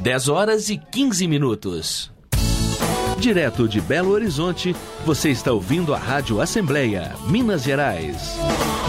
10h15. Direto de Belo Horizonte, você está ouvindo a Rádio Assembleia, Minas Gerais.